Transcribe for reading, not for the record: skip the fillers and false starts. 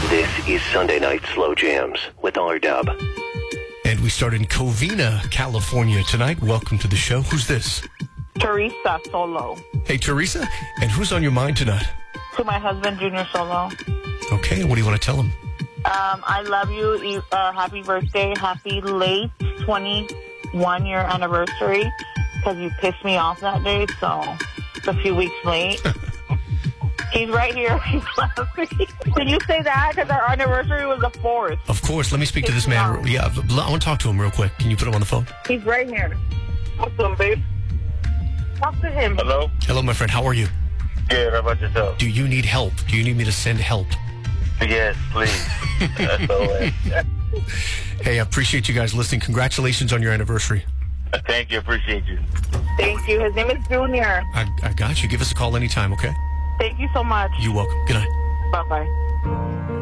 This is Sunday Night Slow Jams with R-Dub. And we start in Covina, California tonight. Welcome to the show. Who's this? Teresa Solo. Hey, Teresa. And who's on your mind tonight? To my husband, Junior Solo. Okay, and what do you want to tell him? I love you. Happy birthday. Happy late 21-year anniversary. Because you pissed me off that day, so it's a few weeks late. He's right here. He's laughing. Can you say that? Because our anniversary was the 4th. Of course. Let me speak to this man. Yeah, I want to talk to him real quick. Can you put him on the phone? He's right here. What's up, babe? Talk to him. Hello? Hello, my friend. How are you? Good. How about yourself? Do you need help? Do you need me to send help? Yes, please. That's all right. Hey, I appreciate you guys listening. Congratulations on your anniversary. Thank you. Appreciate you. Thank you. His name is Junior. I got you. Give us a call anytime, okay? Thank you so much. You're welcome. Good night. Bye-bye.